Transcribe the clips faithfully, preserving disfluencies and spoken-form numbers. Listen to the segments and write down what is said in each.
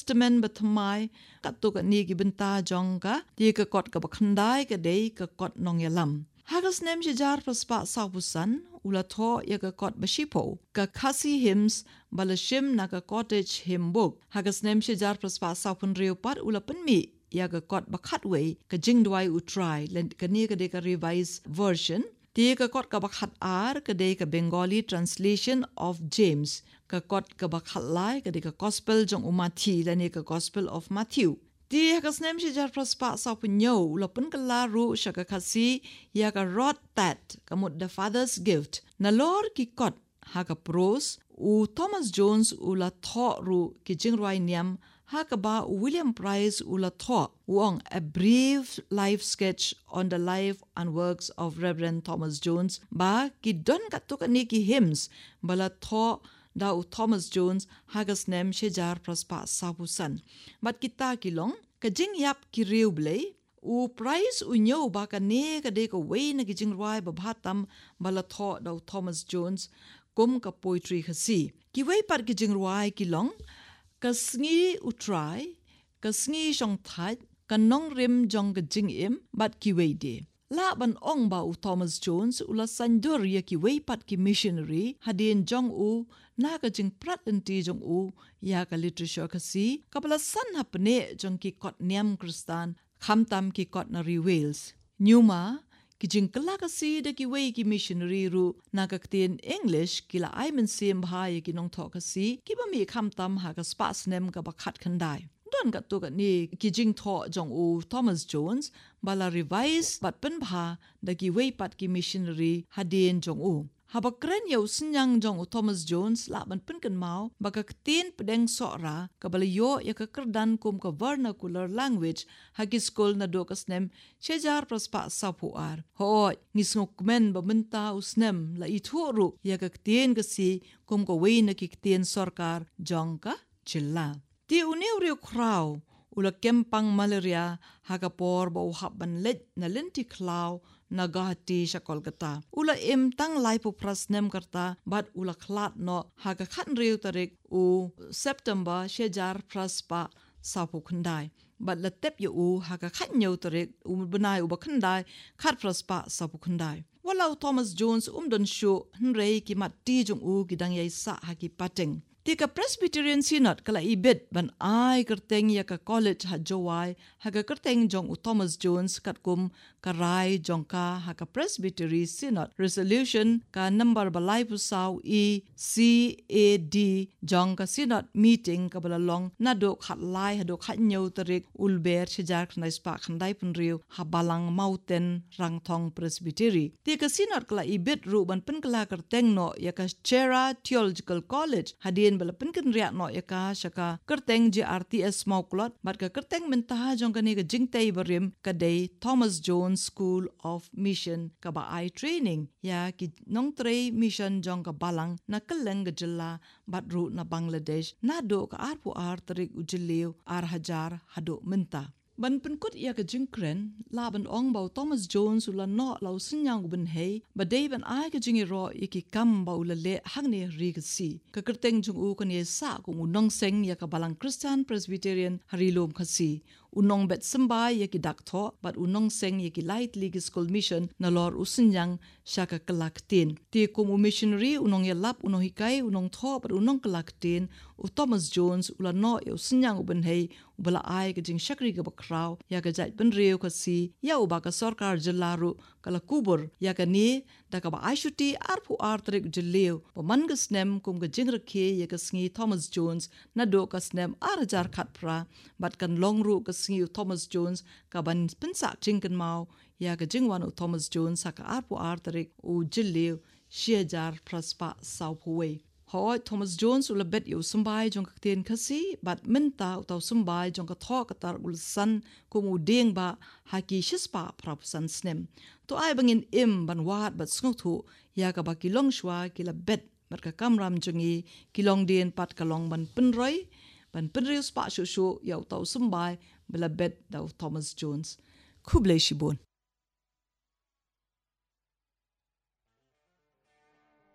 Testament batamai katuk ni gibenta jongka dia ke kot ke bakhandai ke dei ke kot nong yalam. Hagas nem sejar prospa saubusan ula tho ya ke kot bashipo ke kasi hymns balashim na ke cottage hymn book. Hagas nem sejar prospa saupun reupat ula penmi ya ke kot bakhatway ke jingdwai utrai len ke ni ke de ke revised version. Dia ke kot ke bakhat ar ke de ke Bengali translation of James ke kot ke bakhat lai ke de ke gospel jong umati len ke gospel of Matthew. Dia hagas nem sejar prospa saupun nyo ula pen ke laru syaka kasi ya ke rot tat kamut the father's gift. Nalor ki kot haga pros u Thomas Jones ula tho ru ki jingrai niam Hakaba William Price ula tho uong a brief life sketch on the life and works of Reverend Thomas Jones ba ki don katuk ni ki hymns bala tho da u Thomas Jones hagas nem sejar prospa sabusan. Bat kita kilong ka jing yap ki riu blei u Price u nyo ba ka ne ka de ka way na ki jing rwai ba bhatam bala tho da u Thomas Jones kum ka poetry khasi. Ki way par ki jing rwai kilong ka sngi utrai, ka sngi jong thaj, ka nong rim jong ka jing im, bat ki wei de. La ban ong ba u Thomas Jones ula sandur ya ki wei pat ki missionary hadien jong u na ka jing prat enti jong u ya ka literature ka si, ka pala san hapne jong ki kot niam kristan, khamtam ki kot na ri Wales. Nyuma, ki jing kala ka si da ki wei ki missionary ru na ka ktien English kila ai men sim bhai ki nong tho ka si ki ba mi kham tam ha ka spas nem ka bakhat khandai don ka to ka ni ki jing tho jong u Thomas Jones bala revise bat pen bha da ki wei pat ki missionary hadien jong u haba kren yau sinyang jong u Thomas Jones la ban pen kan mau baka ktien pedeng sora ka bala yo ya ka kerdan kum ka vernacular language hagi school na do kasnem sejar prospa sapu ar ho ngisngok men ba menta usnem la ithuru ya ka ktien ka si kum ka wei na ki ktien sarkar jong ka chilla ti uniu riu kraw ula kempang malaria haga por ba uhap ban let na lenti klaw nagahati sa Kolkata. Ula im tang laipu prasnem karta bat ula klat no haga khat riu tarik u September sejar praspa sapu khandai. Bat latep yu u haga khat nyau tarik u benai u bakhandai khat praspa sapu khandai. Walau Thomas Jones umdon shu nrei ki mat ti jong u gidang yai sa haki pating. Tika Presbyterian Synod kala ibit ban ai kerteng ya ka college ha jowai haga kerteng jong u Thomas Jones katkum karai jong ka haga Presbytery Synod resolution ka number balai pusaw e C A D jong ka synod meeting ka balalong na do khat lai ha do khat nyau tarik ulber sejar khnai spa khandai punriu ha balang mountain rangthong Presbytery tika synod kala ibit ru ban pen kala kerteng no ya ka Chera Theological College hadien bala penken riak no ya ka shaka kerteng J R T S mauklot bat ka kerteng mentaha jong ka ni ka jingtei barim ka day Thomas Jones School of Mission ka ba ai training ya ki nong trei mission jong ka balang na keleng ka jilla bat ru na Bangladesh na do ka arpu ar tarik ujiliu ar hajar hado menta. Ban penkut ia ke jingkren la ban ong bau Thomas Jones ula no lau sinyang ben hei ba dei ban ai ke jingi ro iki kam bau la le hangne ri ke si ka kerteng jung u kan ye sa ku unong seng ya ka balang Christian Presbyterian harilom khasi unong bet sembai ya ki dak tho bat unong seng ya ki light league school mission na lor usinyang syaka kelaktin ti kum missionary unong ya lap unong hikai unong tho bat unong kelaktin u Thomas Jones ula no ya usinyang ben hei ubala ai ke jing shakri ka bakraw ya ka jait ben reu ka si ya uba ka sarkar jillaru kala kubur ya ka ni da ka ba aishuti arpu artrik jilleu paman ka snem kum ka jing rakhe ya ka sngi Thomas Jones na do ka snem arjar khat pra bat kan longru ka sngi Thomas Jones ka ban pensa chingkan mau ya ka jingwan u Thomas Jones ka arpu artrik u jilleu shejar praspa saupuwe Hoi Thomas Jones ula bet yu sumbai jong kakten kasi bat menta utaw sumbai jong kathok katar ulsan kumu ding ba haki shispa prapusan snem. To ay bangin im ban wat bat sngotu ya ka ba kilong shwa kila bet bat ka kamram jongi kilong din pat kalong ban penroy ban penriu spa shu shu ya utaw sumbai bala bet daw Thomas Jones. Kublai shibun.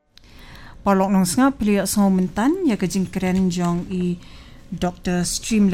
Parlok nong snga piliak so mentan ya ka jingkren jong i Doctor Stream